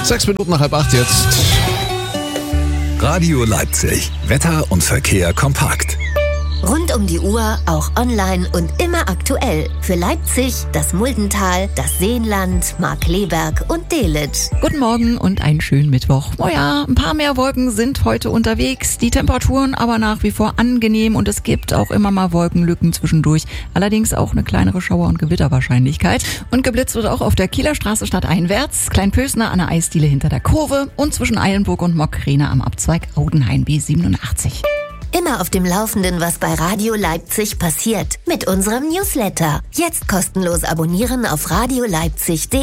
6 Minuten nach 7:30 jetzt. Radio Leipzig. Wetter und Verkehr kompakt. Rund um die Uhr, auch online und immer aktuell. Für Leipzig, das Muldental, das Seenland, Markkleeberg und Delitzsch. Guten Morgen und einen schönen Mittwoch. Oh ja, ein paar mehr Wolken sind heute unterwegs, die Temperaturen aber nach wie vor angenehm und es gibt auch immer mal Wolkenlücken zwischendurch. Allerdings auch eine kleinere Schauer- und Gewitterwahrscheinlichkeit. Und geblitzt wird auch auf der Kieler Straße stadteinwärts, Kleinpösner an der Eisdiele hinter der Kurve und zwischen Eilenburg und Mockrene am Abzweig Audenhain B87. Immer auf dem Laufenden, was bei Radio Leipzig passiert. Mit unserem Newsletter. Jetzt kostenlos abonnieren auf radioleipzig.de.